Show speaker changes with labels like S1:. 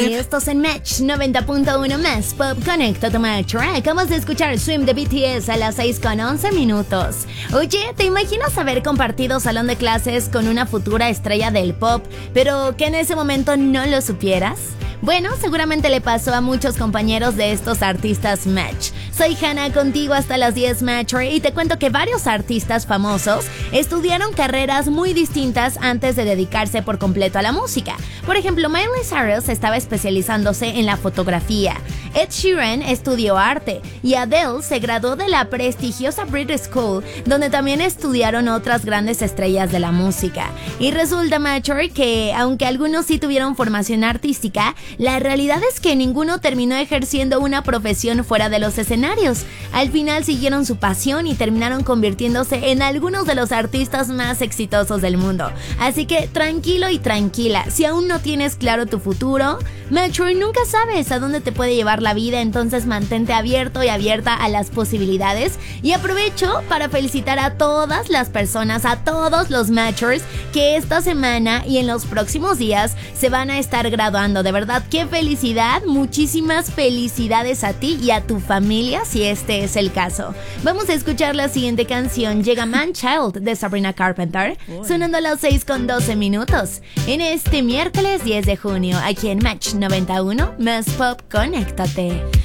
S1: Y estos en Match 90.1 más Pop Connect to Match. Acabamos de escuchar Swim de BTS a las 6:11. Oye, ¿te imaginas haber compartido salón de clases con una futura estrella del pop, pero que en ese momento no lo supieras? Bueno, seguramente le pasó a muchos compañeros de estos artistas Match. Soy Hannah, contigo hasta las 10 Matcher, y te cuento que varios artistas famosos estudiaron carreras muy distintas antes de dedicarse por completo a la música. Por ejemplo, Miley Cyrus estaba especializándose en la fotografía, Ed Sheeran estudió arte y Adele se graduó de la prestigiosa British School, donde también estudiaron otras grandes estrellas de la música. Y resulta, Matcher, que aunque algunos sí tuvieron formación artística, la realidad es que ninguno terminó ejerciendo una profesión fuera de los escenarios. Al final siguieron su pasión y terminaron convirtiéndose en algunos de los artistas más exitosos del mundo. Así que tranquilo y tranquila, si aún no tienes claro tu futuro, Matcher, nunca sabes a dónde te puede llevar la vida, entonces mantente abierto y abierta a las posibilidades. Y aprovecho para felicitar a todas las personas, a todos los Matchers que esta semana y en los próximos días se van a estar graduando. De verdad, qué felicidad, muchísimas felicidades a ti y a tu familia si este es el caso. Vamos a escuchar la siguiente canción. Llega Man Child de Sabrina Carpenter, sonando a las 6:12 en este miércoles 10 de junio, aquí en Match 91 más Pop Conéctate.